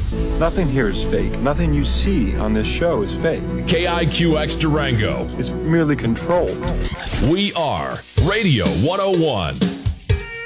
Nothing here is fake. Nothing you see on this show is fake. KIQX Durango. It's merely controlled. We are Radio 101.